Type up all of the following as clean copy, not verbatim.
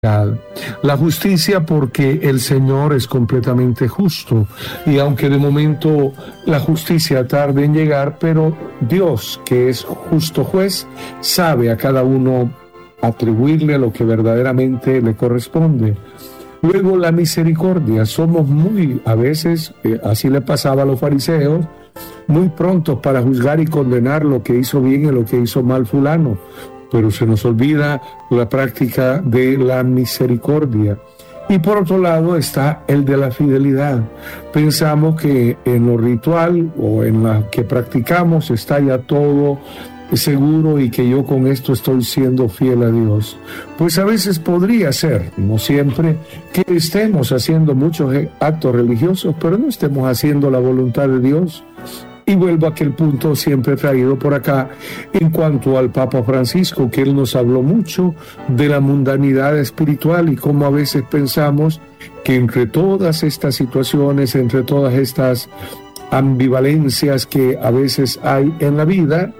La justicia porque el Señor es completamente justo y aunque de momento la justicia tarde en llegar, pero Dios, que es justo juez, sabe a cada uno atribuirle lo que verdaderamente le corresponde. Luego la misericordia, somos muy, a veces, así le pasaba a los fariseos, muy prontos para juzgar y condenar lo que hizo bien y lo que hizo mal fulano, pero se nos olvida la práctica de la misericordia. Y por otro lado está el de la fidelidad. Pensamos que en lo ritual o en lo que practicamos está ya todo seguro y que yo con esto estoy siendo fiel a Dios. Pues a veces podría ser, no siempre, que estemos haciendo muchos actos religiosos, pero no estemos haciendo la voluntad de Dios. Y vuelvo a aquel punto siempre traído por acá en cuanto al Papa Francisco, que él nos habló mucho de la mundanidad espiritual y cómo a veces pensamos que entre todas estas situaciones, entre todas estas ambivalencias que a veces hay en la vida,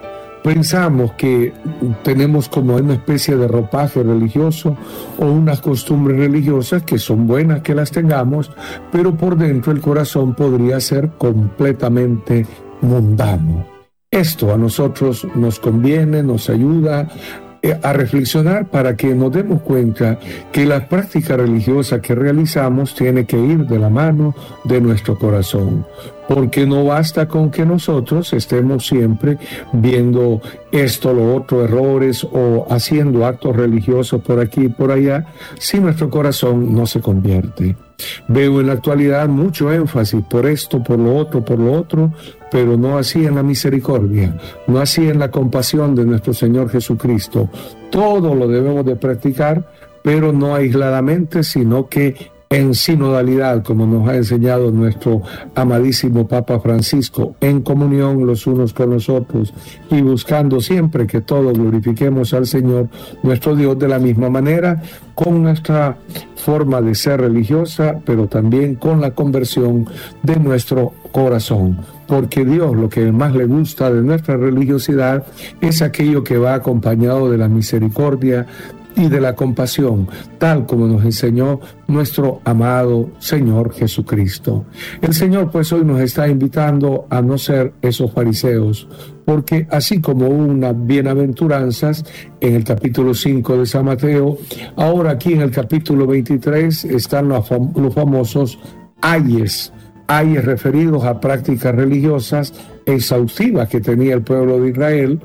pensamos que tenemos como una especie de ropaje religioso o unas costumbres religiosas que son buenas que las tengamos, pero por dentro el corazón podría ser completamente mundano. Esto a nosotros nos conviene, nos ayuda a reflexionar para que nos demos cuenta que la práctica religiosa que realizamos tiene que ir de la mano de nuestro corazón, porque no basta con que nosotros estemos siempre viendo esto, lo otro, errores o haciendo actos religiosos por aquí y por allá, si nuestro corazón no se convierte. Veo en la actualidad mucho énfasis por esto, por lo otro, pero no así en la misericordia, no así en la compasión de nuestro Señor Jesucristo. Todo lo debemos de practicar, pero no aisladamente, sino que en sinodalidad, como nos ha enseñado nuestro amadísimo Papa Francisco, en comunión los unos con los otros y buscando siempre que todos glorifiquemos al Señor, nuestro Dios, de la misma manera, con nuestra forma de ser religiosa, pero también con la conversión de nuestro corazón. Porque Dios, lo que más le gusta de nuestra religiosidad es aquello que va acompañado de la misericordia y de la compasión, tal como nos enseñó nuestro amado Señor Jesucristo. El Señor pues hoy nos está invitando a no ser esos fariseos, porque así como hubo unas bienaventuranzas en el capítulo 5 de San Mateo, ahora aquí en el capítulo 23 están los famosos ayes referidos a prácticas religiosas exhaustivas que tenía el pueblo de Israel,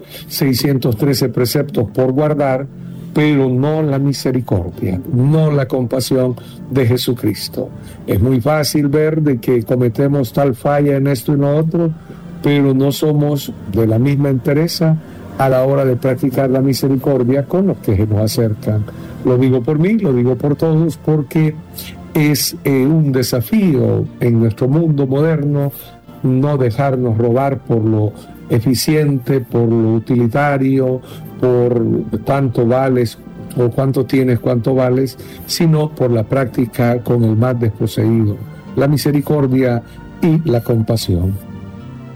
613 preceptos por guardar, pero no la misericordia, no la compasión de Jesucristo. Es muy fácil ver de que cometemos tal falla en esto y lo otro, pero no somos de la misma entereza a la hora de practicar la misericordia con los que nos acercan. Lo digo por mí, lo digo por todos, porque es un desafío en nuestro mundo moderno no dejarnos robar por lo eficiente, por lo utilitario, por tanto vales o cuánto tienes, cuánto vales, sino por la práctica con el más desposeído, la misericordia y la compasión.